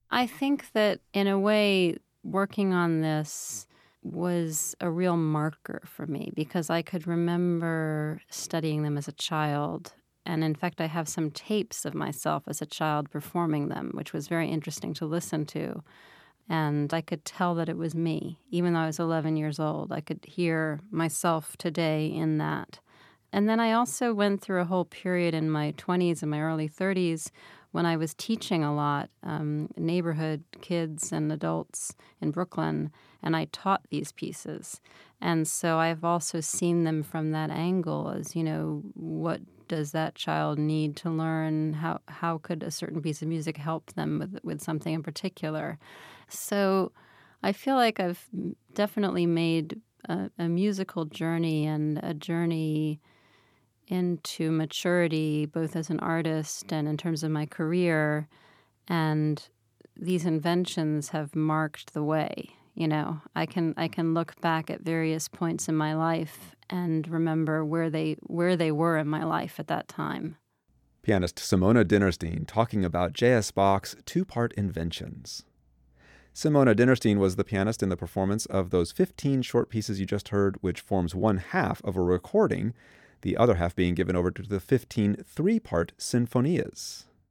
I think that in a way, working on this was a real marker for me because I could remember studying them as a child. And in fact, I have some tapes of myself as a child performing them, which was very interesting to listen to. And I could tell that it was me. Even though I was 11 years old, I could hear myself today in that. And then I also went through a whole period in my 20s and my early 30s when I was teaching a lot, neighborhood kids and adults in Brooklyn, and I taught these pieces. And so I've also seen them from that angle as, what does that child need to learn? How could a certain piece of music help them with something in particular? So I feel like I've definitely made a musical journey and a journey into maturity, both as an artist and in terms of my career. And these inventions have marked the way. I can look back at various points in my life and remember where they were in my life at that time. Pianist Simona Dinnerstein talking about J.S. Bach's two-part inventions. Simona Dinnerstein was the pianist in the performance of those 15 short pieces you just heard, which forms one half of a recording, the other half being given over to the 15 three-part sinfonias.